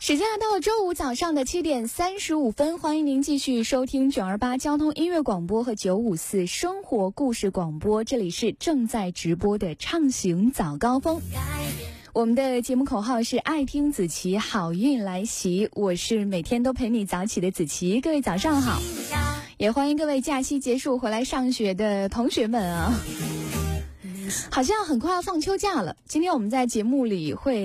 时间来到了周五早上的7点35分，欢迎您继续收听928交通音乐广播和954生活故事广播，这里是正在直播的畅行早高峰。我们的节目口号是爱听子琪，好运来袭。我是每天都陪你早起的子琪，各位早上好，也欢迎各位假期结束回来上学的同学们啊。好像很快要放秋假了，今天我们在节目里会